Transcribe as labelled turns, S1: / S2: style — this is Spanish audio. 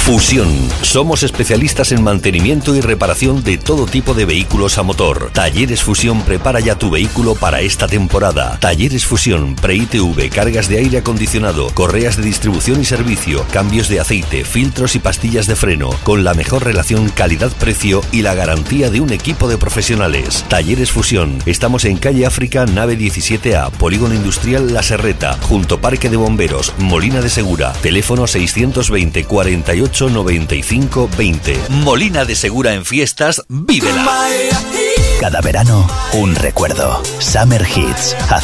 S1: Fusión. Somos especialistas en mantenimiento y reparación de todo tipo de vehículos a motor. Talleres Fusión prepara ya tu vehículo para esta temporada. Talleres Fusión, pre-ITV, cargas de aire acondicionado, correas de distribución y servicio, cambios de aceite, filtros y pastillas de freno, con la mejor relación calidad-precio y la garantía de un equipo de profesionales. Talleres Fusión. Estamos en calle África, nave 17A, Polígono Industrial La Serreta, junto Parque de Bomberos, Molina de Segura. Teléfono 620 48 95 20. Molina de Segura en fiestas, vívela.
S2: Cada verano, un recuerdo. Summer Hits.